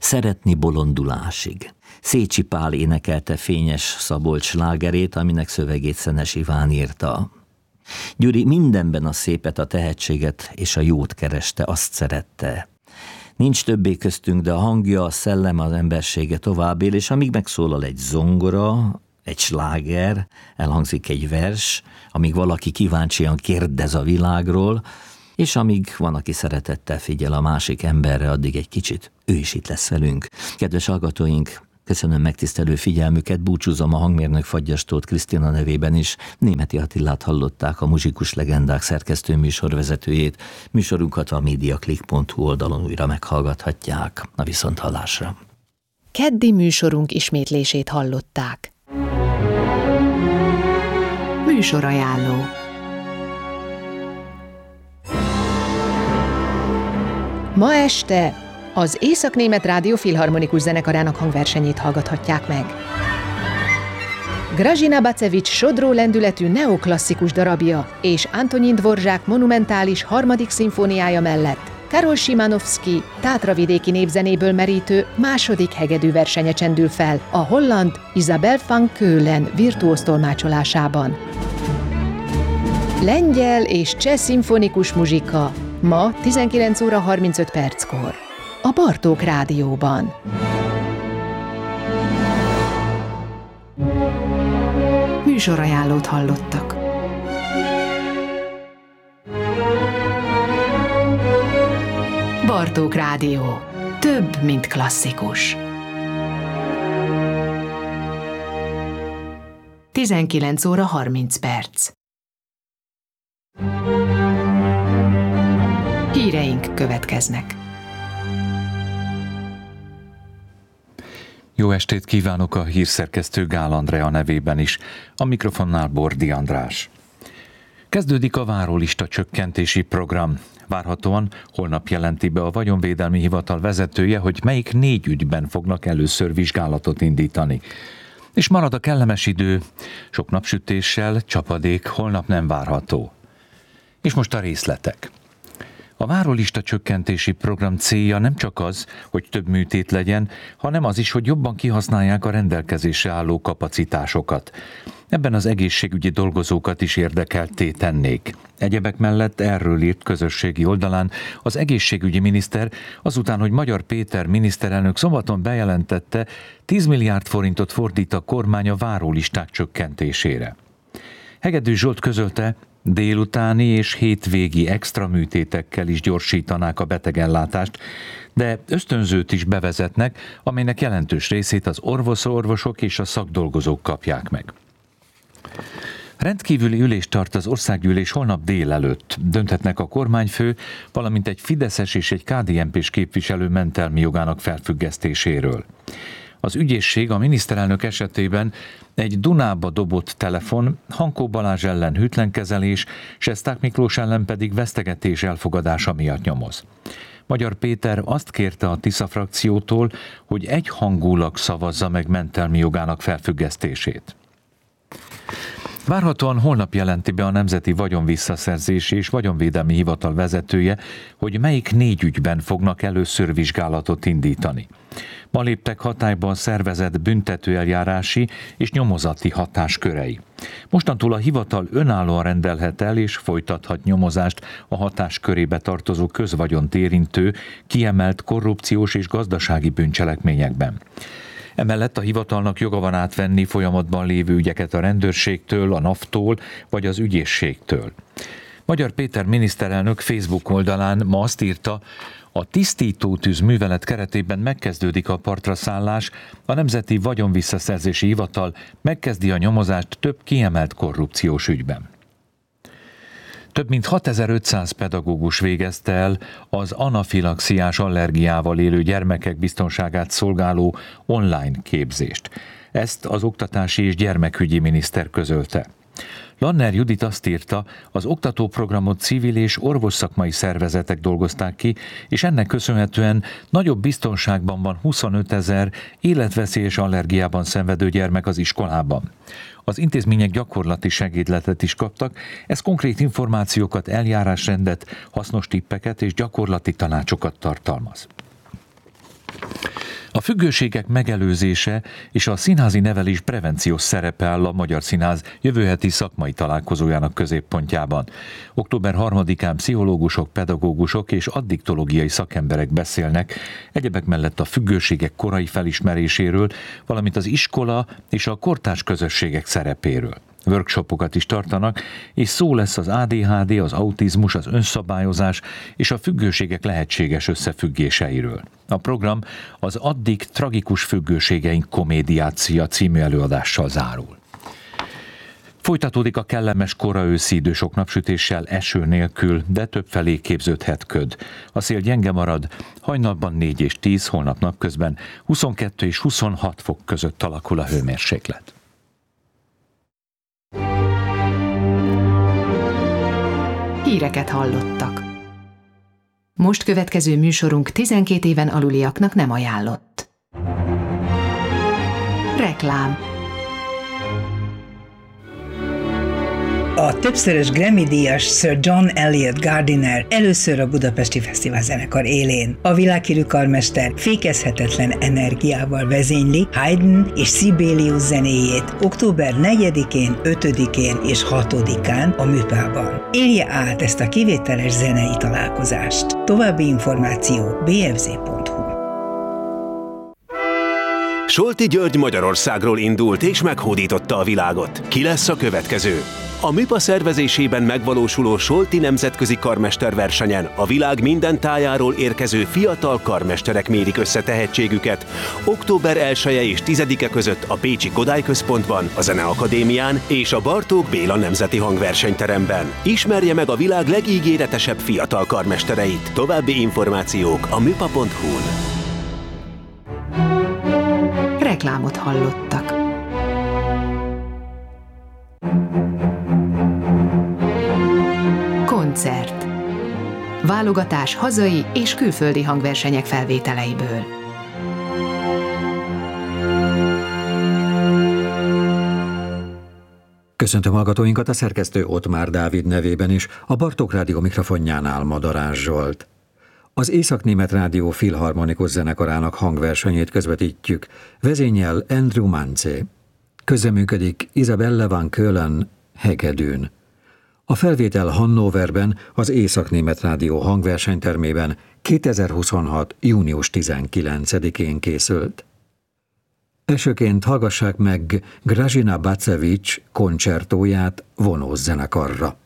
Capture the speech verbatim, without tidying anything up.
Szeretni bolondulásig. Szécsi Pál énekelte Fényes Szabolcs slágerét, aminek szövegét Szenes Iván írta. Gyuri mindenben a szépet, a tehetséget és a jót kereste, azt szerette. Nincs többé köztünk, de a hangja, a szelleme, az embersége tovább él, és amíg megszólal egy zongora, egy sláger, elhangzik egy vers, amíg valaki kíváncsian kérdez a világról, és amíg van, aki szeretettel figyel a másik emberre, addig egy kicsit ő is itt lesz velünk. Kedves hallgatóink, köszönöm megtisztelő figyelmüket, búcsúzom a hangmérnök Fagyas Tóth Krisztina nevében is. Németi Attilát hallották, a Muzsikus Legendák szerkesztő műsorvezetőjét. Műsorunkat a mediaclick pont hu oldalon újra meghallgathatják. A viszonthallásra. Keddi műsorunk ismétlését hallották. Műsorajánló. Ma este az Észak-Német Rádió Filharmonikus Zenekarának hangversenyét hallgathatják meg. Grażyna Bacevich sodró lendületű neoklasszikus darabja és Antonín Dvorzsák monumentális harmadik szimfóniája mellett Karol Szymanowski tátravidéki népzenéből merítő második hegedű versenye csendül fel a holland Isabel van Keulen virtuóz tolmácsolásában. Lengyel és cseh szimfonikus muzsika ma tizenkilenc óra harmincöt perckor a Bartók Rádióban. Műsorajánlót hallottak. Bartók Rádió. Több, mint klasszikus. tizenkilenc óra harminc perc. Híreink következnek. Jó estét kívánok a hírszerkesztő Gál Andrea nevében is, a mikrofonnál Bordi András. Kezdődik a várólista csökkentési program. Várhatóan holnap jelenti be a Vagyonvédelmi Hivatal vezetője, hogy melyik négy ügyben fognak először vizsgálatot indítani. És marad a kellemes idő, sok napsütéssel, csapadék holnap nem várható. És most a részletek. A várólista csökkentési program célja nem csak az, hogy több műtét legyen, hanem az is, hogy jobban kihasználják a rendelkezésre álló kapacitásokat. Ebben az egészségügyi dolgozókat is érdekeltté tennék. Egyebek mellett erről írt közösségi oldalán az egészségügyi miniszter, azután, hogy Magyar Péter miniszterelnök szombaton bejelentette, tíz milliárd forintot fordít a kormány a várólisták csökkentésére. Hegedű Zsolt közölte, délutáni és hétvégi extra műtétekkel is gyorsítanák a betegellátást, de ösztönzőt is bevezetnek, amelynek jelentős részét az orvos-orvosok és a szakdolgozók kapják meg. Rendkívüli ülést tart az országgyűlés holnap délelőtt. Dönthetnek a kormányfő, valamint egy fideszes és egy ká dé en pés képviselő mentelmi jogának felfüggesztéséről. Az ügyészség a miniszterelnök esetében egy Dunába dobott telefon, Hankó Balázs ellen hűtlenkezelés, Sesták Miklós ellen pedig vesztegetés elfogadása miatt nyomoz. Magyar Péter azt kérte a Tisza frakciótól, hogy egyhangulag szavazza meg mentelmi jogának felfüggesztését. Várhatóan holnap jelenti be a Nemzeti Vagyonvisszaszerzési és Vagyonvédelmi Hivatal vezetője, hogy melyik négy ügyben fognak először vizsgálatot indítani. Ma léptek hatályba a szervezet büntetőeljárási és nyomozati hatáskörei. Mostantól a hivatal önállóan rendelhet el és folytathat nyomozást a hatáskörébe tartozó közvagyont érintő, kiemelt korrupciós és gazdasági bűncselekményekben. Emellett a hivatalnak joga van átvenni folyamatban lévő ügyeket a rendőrségtől, a NAV-tól vagy az ügyészségtől. Magyar Péter miniszterelnök Facebook oldalán ma azt írta, a tisztítótűz művelet keretében megkezdődik a partraszállás, a Nemzeti Vagyonvisszaszerzési Hivatal megkezdi a nyomozást több kiemelt korrupciós ügyben. Több mint hatezer-ötszáz pedagógus végezte el az anafilaxiás allergiával élő gyermekek biztonságát szolgáló online képzést. Ezt az oktatási és gyermekügyi miniszter közölte. Lanner Judit azt írta, az oktatóprogramot civil és orvosszakmai szervezetek dolgozták ki, és ennek köszönhetően nagyobb biztonságban van huszonötezer életveszélyes allergiában szenvedő gyermek az iskolában. Az intézmények gyakorlati segédletet is kaptak, ez konkrét információkat, eljárásrendet, hasznos tippeket és gyakorlati tanácsokat tartalmaz. függőségek megelőzése és a színházi nevelés prevenciós szerepe áll a Magyar Színház jövő heti szakmai találkozójának középpontjában. október harmadikán pszichológusok, pedagógusok és addiktológiai szakemberek beszélnek, egyebek mellett a függőségek korai felismeréséről, valamint az iskola és a kortárs közösségek szerepéről. Workshopokat is tartanak, és szó lesz az á dé há dé, az autizmus, az önszabályozás és a függőségek lehetséges összefüggéseiről. A program az Addig tragikus függőségeink komédiácia című előadással zárul. Folytatódik a kellemes kora őszi idő sok napsütéssel, eső nélkül, de többfelé képződhet köd. A szél gyenge marad, hajnalban négy és tíz, holnap napközben huszonkettő és huszonhat fok között alakul a hőmérséklet. Híreket hallottak. Most következő műsorunk tizenkét éven aluliaknak nem ajánlott. Reklám. A többszörös Grammy-díjas Sir John Eliot Gardiner először a Budapesti Fesztivál zenekar élén. A világhírű karmester fékezhetetlen energiával vezényli Haydn és Sibelius zenéjét október negyedikén, ötödikén és hatodikán a Műpában. Élje át ezt a kivételes zenei találkozást. További információ bé ef zé pont hú. Solti György Magyarországról indult és meghódította a világot. Ki lesz a következő? A Műpa szervezésében megvalósuló Solti nemzetközi karmesterversenyen a világ minden tájáról érkező fiatal karmesterek mérik össze tehetségüket október elseje és tizedike között a Pécsi Kodály Központban, a Zeneakadémián és a Bartók Béla Nemzeti Hangversenyteremben. Ismerje meg a világ legígéretesebb fiatal karmestereit. További információk a műpa pont hú-n. Reklámot hallottak. Koncert. Válogatás hazai és külföldi hangversenyek felvételeiből. Köszöntöm hallgatóinkat, a szerkesztő Ottmár Dávid nevében is, a Bartók Rádió mikrofonjánál Madarás Zsolt. Az Észak-Német Rádió Filharmonikus Zenekarának hangversenyét közvetítjük, vezényel Andrew Manze. Közreműködik Isabelle van Keulen, hegedűn. A felvétel Hannoverben, az Észak-Német Rádió hangversenytermében kétezer-huszonhat. június tizenkilencedikén készült. Elsőként hallgassák meg Grażyna Bacewicz koncertóját vonós zenekarra.